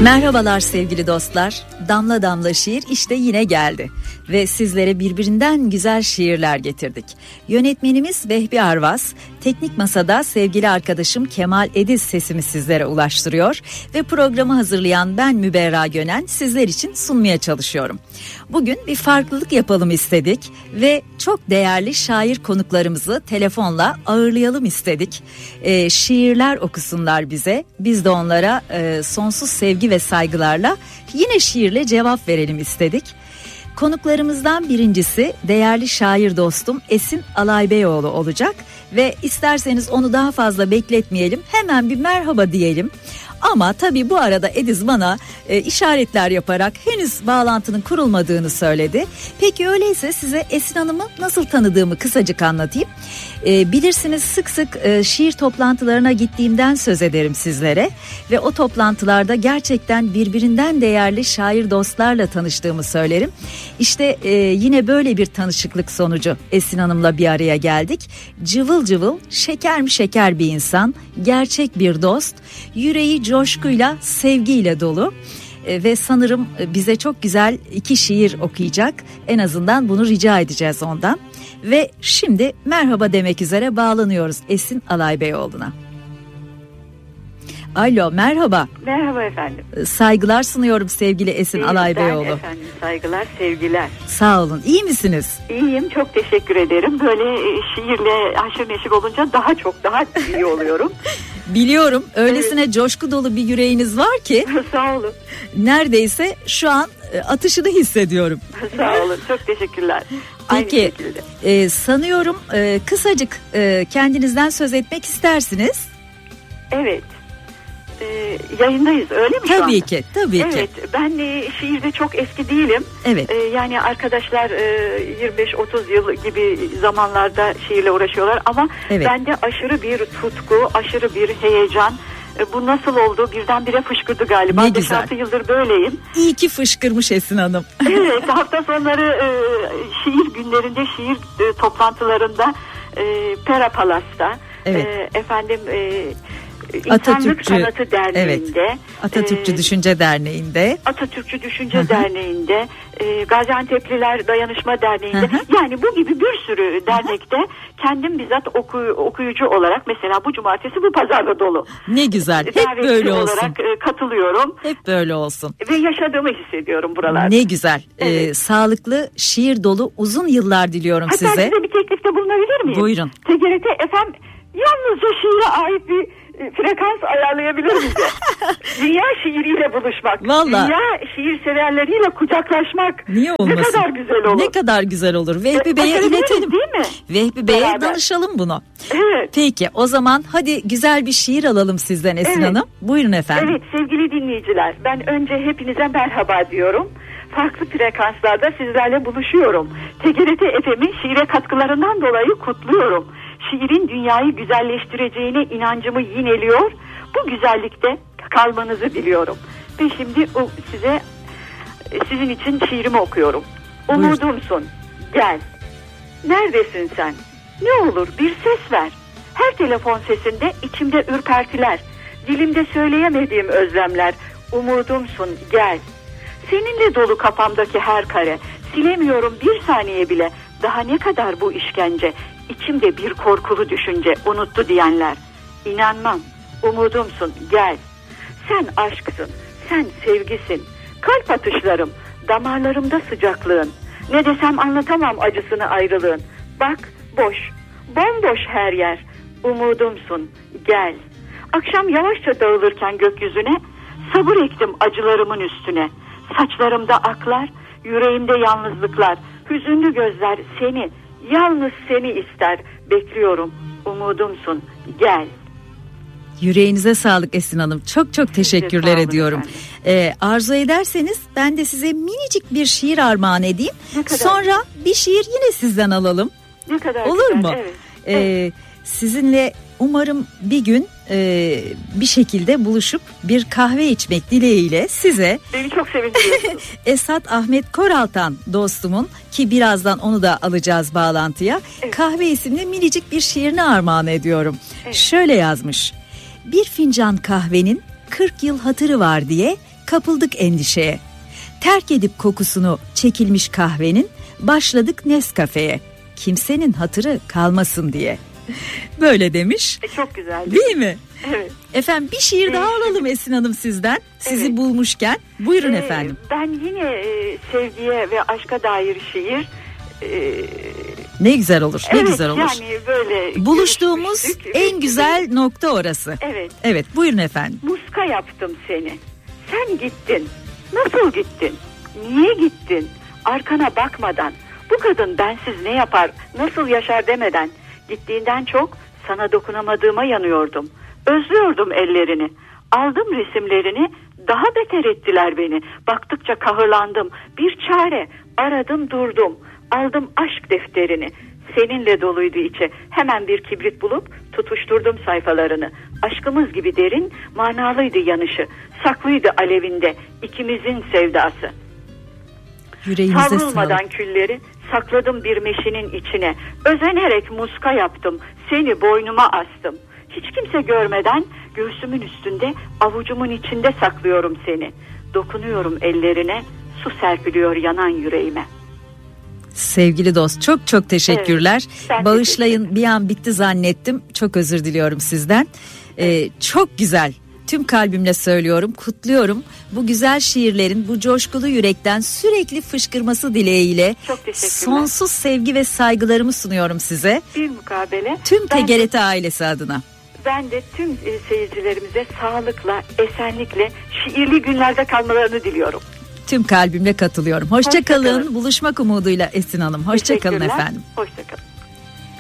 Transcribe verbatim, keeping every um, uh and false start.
Merhabalar sevgili dostlar. Damla Damla Şiir işte yine geldi ve sizlere birbirinden güzel şiirler getirdik. Yönetmenimiz Vehbi Arvaz, teknik masada sevgili arkadaşım Kemal Ediz sesimi sizlere ulaştırıyor ve programı hazırlayan ben Müberra Gönen sizler için sunmaya çalışıyorum. Bugün bir farklılık yapalım istedik ve çok değerli şair konuklarımızı telefonla ağırlayalım istedik. E, şiirler okusunlar bize, biz de onlara e, sonsuz sevgi ve saygılarla yine şiirle cevap verelim istedik. Konuklarımızdan birincisi değerli şair dostum Esin Alaybeyoğlu olacak ve isterseniz onu daha fazla bekletmeyelim, hemen bir merhaba diyelim. Ama tabii bu arada Ediz bana e, işaretler yaparak henüz bağlantının kurulmadığını söyledi. Peki öyleyse size Esin Hanım'ı nasıl tanıdığımı kısacık anlatayım. E, bilirsiniz sık sık e, şiir toplantılarına gittiğimden söz ederim sizlere. Ve o toplantılarda gerçekten birbirinden değerli şair dostlarla tanıştığımı söylerim. İşte e, yine böyle bir tanışıklık sonucu Esin Hanım'la bir araya geldik. Cıvıl cıvıl, şeker mi şeker bir insan, gerçek bir dost, yüreği coşkuyla, sevgiyle dolu e, ve sanırım bize çok güzel iki şiir okuyacak. En azından bunu rica edeceğiz ondan. Ve şimdi merhaba demek üzere bağlanıyoruz Esin Alaybeyoğlu'na. Alo, merhaba. Merhaba efendim. Saygılar sunuyorum sevgili Esin İyiyim Alaybeyoğlu. ben efendim, saygılar, sevgiler. Sağ olun. İyi misiniz? İyiyim, çok teşekkür ederim. Böyle şiirle haşır neşir olunca daha çok daha iyi oluyorum. Biliyorum. Öylesine evet. Coşku dolu bir yüreğiniz var ki. Sağ olun. Neredeyse şu an atışını hissediyorum. Sağ olun. Çok teşekkürler. Peki. E, sanıyorum e, kısacık e, kendinizden söz etmek istersiniz. Evet. Ee, yayındayız öyle mi? Tabii ki, tabii evet, ki. Evet, ben e, şiirde çok eski değilim. Evet. E, yani arkadaşlar e, yirmi beş otuz yıl gibi zamanlarda şiirle uğraşıyorlar ama evet. Bende aşırı bir tutku, aşırı bir heyecan. E, bu nasıl oldu? Birdenbire fışkırdı galiba. Ne güzel. beş altı yıldır böyleyim. İyi ki fışkırmış Esin Hanım. Evet, hafta sonları e, şiir günlerinde, şiir e, toplantılarında e, Pera Palas'ta evet. e, efendim e, İnsanlık Sanatı Derneği'nde, evet. Atatürkçü e, Düşünce Derneği'nde, Atatürkçü Düşünce Hı-hı. Derneği'nde, e, Gaziantep'liler Dayanışma Derneği'nde, Hı-hı. yani bu gibi bir sürü dernekte Hı-hı. kendim bizzat oku, okuyucu olarak mesela bu cumartesi bu pazarda dolu. Ne güzel, hep Davetli böyle olsun. olarak e, katılıyorum. Hep böyle olsun. Ve yaşadığımı hissediyorum buralarda. Ne güzel, evet. ee, sağlıklı, şiir dolu uzun yıllar diliyorum Hatta size. Hatta size bir teklifte bulunabilir miyim? Buyurun. T G R T F M yalnızca şiire ait bir frekans ayarlayabilir miyiz? Dünya şiiriyle buluşmak. Vallahi. Dünya şiir severleriyle kucaklaşmak. Niye olmasın? Ne kadar güzel olur. Ne kadar güzel olur. Vehbi Bey'e iletelim. Değil mi? Vehbi Bey'e danışalım bunu. Evet. Peki o zaman hadi güzel bir şiir alalım sizden Esin evet. Hanım. Buyurun efendim. Evet sevgili dinleyiciler. Ben önce hepinize merhaba diyorum. Farklı frekanslarda sizlerle buluşuyorum. T G R T F M'in şiire katkılarından dolayı kutluyorum. Şiirin dünyayı güzelleştireceğine inancımı yineliyor. Bu güzellikte kalmanızı diliyorum. Ve şimdi size sizin için şiirimi okuyorum. Umudumsun, gel. Neredesin sen? Ne olur bir ses ver. Her telefon sesinde içimde ürpertiler. Dilimde söyleyemediğim özlemler. Umudumsun, gel. Seninle dolu kafamdaki her kare. Silemiyorum bir saniye bile. Daha ne kadar bu işkence? İçimde bir korkulu düşünce, unuttu diyenler. İnanmam, umudumsun, gel. Sen aşksın, sen sevgisin. Kalp atışlarım, damarlarımda sıcaklığın. Ne desem anlatamam acısını ayrılığın. Bak, boş, bomboş her yer. Umudumsun, gel. Akşam yavaşça dağılırken gökyüzüne, sabır ektim acılarımın üstüne. Saçlarımda aklar, yüreğimde yalnızlıklar. Hüzünlü gözler seni, yalnız seni ister. Bekliyorum, umudumsun, gel. Yüreğinize sağlık Esin Hanım. Çok çok teşekkürler ediyorum. Ee, arzu ederseniz ben de size minicik bir şiir armağan edeyim. Sonra bir şiir yine sizden alalım. Ne kadar olur güzel. mu? Evet. Ee, evet. Sizinle umarım bir gün e, bir şekilde buluşup bir kahve içmek dileğiyle size beni çok sevindiriyorsunuz. Esat Ahmet Koraltan dostumun, ki birazdan onu da alacağız bağlantıya, evet. Kahve isimli minicik bir şiirini armağan ediyorum. Evet. Şöyle yazmış: bir fincan kahvenin kırk yıl hatırı var diye kapıldık endişeye. Terk edip kokusunu çekilmiş kahvenin, başladık Nescafe'ye. Kimsenin hatırı kalmasın diye. Böyle demiş. E, çok güzel. Değil, değil mi? Evet. Efendim bir şiir evet. daha alalım Esin Hanım sizden. Sizi evet. bulmuşken. Buyurun ee, efendim. Ben yine e, sevgiye ve aşka dair şiir. E, ne güzel olur. Ne evet, güzel olur. Yani böyle buluştuğumuz en güzel nokta orası. Evet. Evet, buyurun efendim. Muska yaptım seni. Sen gittin. Nasıl gittin? Niye gittin? Arkana bakmadan. Bu kadın bensiz ne yapar, nasıl yaşar demeden. Gittiğinden çok sana dokunamadığıma yanıyordum. Özlüyordum ellerini. Aldım resimlerini, daha beter ettiler beni. Baktıkça kahırlandım. Bir çare aradım durdum. Aldım aşk defterini. Seninle doluydu içe. Hemen bir kibrit bulup tutuşturdum sayfalarını. Aşkımız gibi derin, manalıydı yanışı. Saklıydı alevinde ikimizin sevdası. Yüreğimize savrulmadan sağlık. Külleri sakladım bir meşinin içine. Özenerek muska yaptım. Seni boynuma astım. Hiç kimse görmeden göğsümün üstünde, avucumun içinde saklıyorum seni. Dokunuyorum ellerine, su serpiliyor yanan yüreğime. Sevgili dost, çok çok teşekkürler. Evet, bağışlayın, teşekkür bir an bitti zannettim. Çok özür diliyorum sizden. Ee, çok güzel. Tüm kalbimle söylüyorum, kutluyorum. Bu güzel şiirlerin bu coşkulu yürekten sürekli fışkırması dileğiyle sonsuz sevgi ve saygılarımı sunuyorum size. Bir mukabele. Tüm T G R T ailesi adına. Ben de tüm seyircilerimize sağlıkla, esenlikle, şiirli günlerde kalmalarını diliyorum. Tüm kalbimle katılıyorum. Hoşça, Hoşça kalın. kalın. Buluşmak umuduyla Esin Hanım. Hoşça kalın efendim. Hoşça kalın.